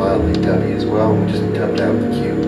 mildly dubby as well. We just dubbed out the cue.